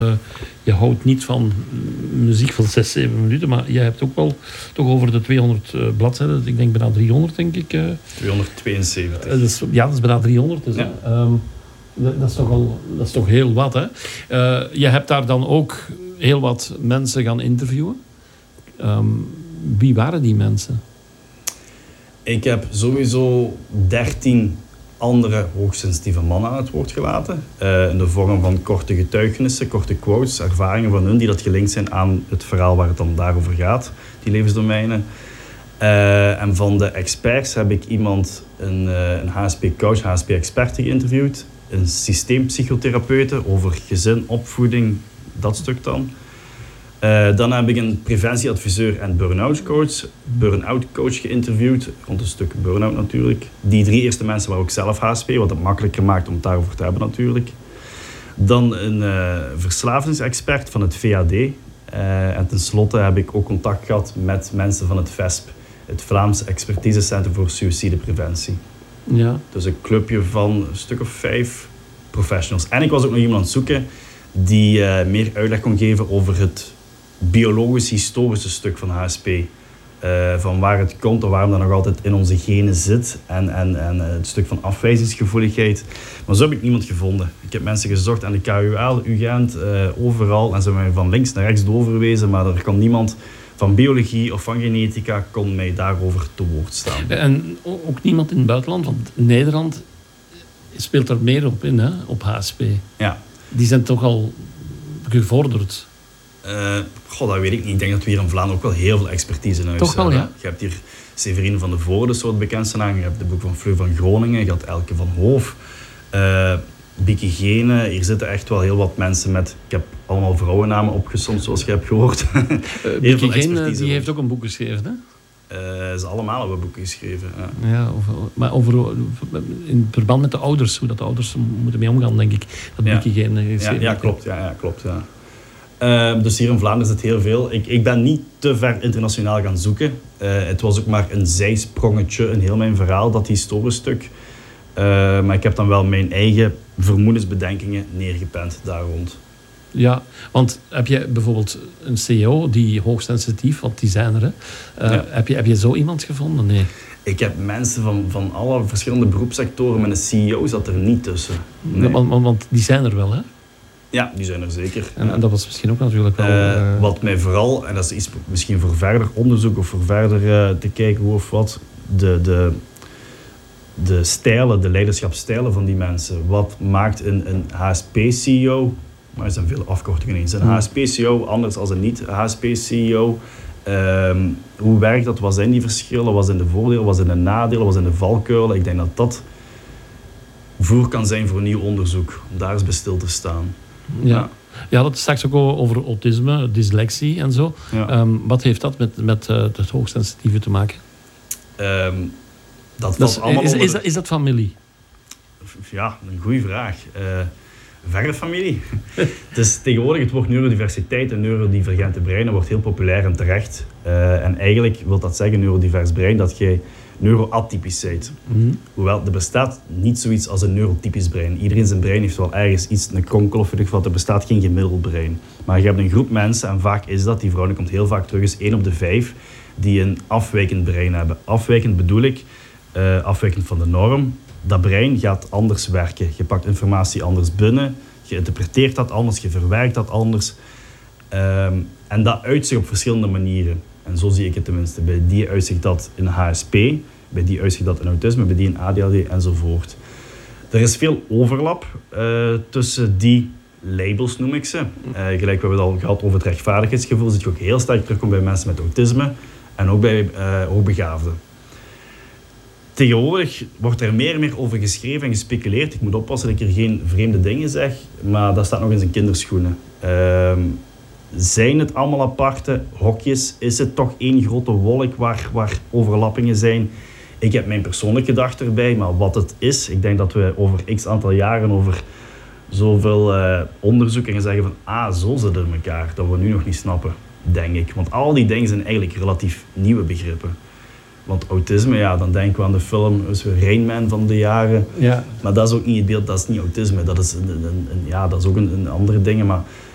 Je houdt niet van muziek van 6-7 minuten, maar jij hebt ook wel toch over de 200 bladzijden. Ik denk bijna 300, denk ik. 272. Dat is bijna 300. Dus, ja. Dat is toch heel wat, hè? Je hebt daar dan ook heel wat mensen gaan interviewen. Wie waren die mensen? Ik heb sowieso 13 andere hoogsensitieve mannen aan het woord gelaten. In de vorm van korte getuigenissen, korte quotes, ervaringen van hun die dat gelinkt zijn aan het verhaal waar het dan daarover gaat, die levensdomeinen. En van de experts heb ik iemand, een HSP-coach, HSP-expert geïnterviewd. Een systeempsychotherapeute over gezin, opvoeding, dat stuk dan. Dan heb ik een preventieadviseur en burn-out coach geïnterviewd, rond een stuk burn-out natuurlijk. Die 3 eerste mensen waren ook zelf HSP, wat het makkelijker maakt om het daarover te hebben natuurlijk. Dan een verslavingsexpert van het VAD. En tenslotte heb ik ook contact gehad met mensen van het VESP, het Vlaams Expertisecentrum voor Suïcidepreventie. Ja. Dus een clubje van een stuk of 5 professionals. En ik was ook nog iemand aan het zoeken die meer uitleg kon geven over het biologisch-historische stuk van HSP. Van waar het komt en waarom dat nog altijd in onze genen zit. En het stuk van afwijzingsgevoeligheid. Maar zo heb ik niemand gevonden. Ik heb mensen gezocht aan de KUL, UGent, overal. En ze hebben mij van links naar rechts doorverwezen. Maar er kwam niemand van biologie of van genetica kon mij daarover te woord staan. En ook niemand in het buitenland, want Nederland speelt er meer op in, hè, op HSP. Ja. Die zijn toch al gevorderd. Dat weet ik niet. Ik denk dat we hier in Vlaanderen ook wel heel veel expertise in huis toch hebben. Wel, ja. Je hebt hier Severine van de Voorde, zo het bekendste naam. Je hebt de boek van Fleur van Groningen. Je had Elke van Hoof. Bieke Gene. Hier zitten echt wel heel wat mensen met... Ik heb allemaal vrouwennamen opgesomd, zoals je hebt gehoord. Bieke Gene, die heeft ook een boek geschreven, hè? Ze allemaal hebben boeken geschreven. Ja. Ja, maar in verband met de ouders, hoe dat de ouders moeten mee omgaan, denk ik. Dat Bieke Gene geschreven. Ja, klopt. Ja, klopt, ja. Dus hier in Vlaanderen is het heel veel. Ik ben niet te ver internationaal gaan zoeken. Het was ook maar een zijsprongetje in heel mijn verhaal, dat historisch stuk. Maar ik heb dan wel mijn eigen vermoedens, bedenkingen neergepend daar rond. Ja, want heb je bijvoorbeeld een CEO die hoogsensitief, want die zijn er, hè? Heb je zo iemand gevonden? Nee. Ik heb mensen van alle verschillende beroepssectoren, maar een CEO zat er niet tussen. Nee. Want die zijn er wel, hè? Ja, die zijn er zeker. En dat was misschien ook natuurlijk wel... Wat mij vooral, en dat is iets misschien voor verder onderzoek of voor verder te kijken hoe of wat, de stijlen, de leiderschapsstijlen van die mensen. Wat maakt een HSP-CEO... Maar er zijn veel afkortingen in. Een HSP-CEO anders dan een niet-HSP-CEO. Hoe werkt dat? Wat zijn die verschillen? Wat zijn de voordelen? Wat zijn de nadelen? Wat zijn de valkuilen? Ik denk dat dat voer kan zijn voor nieuw onderzoek. Om daar eens bij stil te staan. Ja. Je had het straks ook over autisme, dyslexie en zo. Ja. Wat heeft dat met het hoogsensitieve te maken? Is dat familie? Ja, een goede vraag. Verre familie. Dus tegenwoordig het woord neurodiversiteit en neurodivergente breinen wordt heel populair en terecht. En eigenlijk wil dat zeggen, neurodivers brein, dat je neuroatypisch bent. Mm-hmm. Hoewel, er bestaat niet zoiets als een neurotypisch brein. Iedereen zijn brein heeft wel ergens iets, een kronkel of weet ik wat. Er bestaat geen gemiddeld brein. Maar je hebt een groep mensen, en vaak is dat, die verhouding komt heel vaak terug, is 1 op de 5, die een afwijkend brein hebben. Afwijkend bedoel ik, afwijkend van de norm. Dat brein gaat anders werken. Je pakt informatie anders binnen, je interpreteert dat anders, je verwerkt dat anders. En dat uitzicht op verschillende manieren. En zo zie ik het tenminste. Bij die uitzicht dat in HSP, bij die uitzicht dat in autisme, bij die in ADHD enzovoort. Er is veel overlap tussen die labels, noem ik ze. Gelijk we hebben het al gehad over het rechtvaardigheidsgevoel, zit je ook heel sterk terugkomt bij mensen met autisme en ook bij hoogbegaafden. Tegenwoordig wordt er meer en meer over geschreven en gespeculeerd. Ik moet oppassen dat ik hier geen vreemde dingen zeg, maar dat staat nog in zijn kinderschoenen. Zijn het allemaal aparte hokjes? Is het toch één grote wolk waar overlappingen zijn? Ik heb mijn persoonlijke gedachte erbij, maar wat het is, ik denk dat we over x aantal jaren, over zoveel onderzoek en zeggen van, zo zit het in elkaar, dat we nu nog niet snappen, denk ik. Want al die dingen zijn eigenlijk relatief nieuwe begrippen. Want autisme, ja, dan denken we aan de film Rain Man van de jaren. Ja. Maar dat is ook niet het beeld, dat is niet autisme. Dat is, dat is ook een andere ding. Maar